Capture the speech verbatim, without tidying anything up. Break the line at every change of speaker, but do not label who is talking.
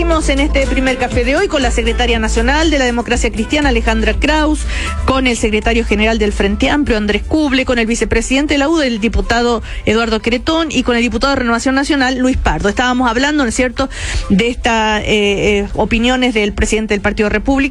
Estuvimos en este primer café de hoy con la secretaria nacional de la Democracia Cristiana, Alejandra Kraus, con el secretario general del Frente Amplio, Andrés Cuble, con el vicepresidente de la U D, el diputado Eduardo Cretón, y con el diputado de Renovación Nacional, Luis Pardo. Estábamos hablando, ¿no es cierto?, de estas eh, eh, opiniones del presidente del Partido República.